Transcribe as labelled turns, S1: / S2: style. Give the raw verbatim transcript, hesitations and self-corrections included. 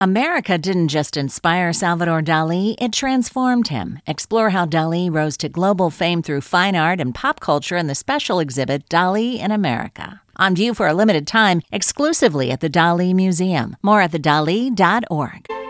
S1: America didn't just inspire Salvador Dali, it transformed him. Explore how Dali rose to global fame through fine art and pop culture in the special exhibit Dali in America. On view for a limited time, exclusively at the Dali Museum. More at the dali dot org.